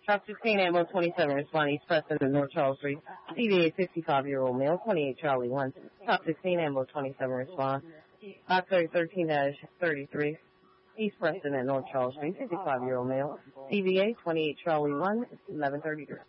Top 16 Ammo 27 responding East Preston in North Charles Street. CVA 55-year-old male, 28 Charlie 1. Top 16 Ammo 27 respond. October 13-33 East Preston at North Charles Street. 55-year-old male. CVA 28 Charlie 1, 1133.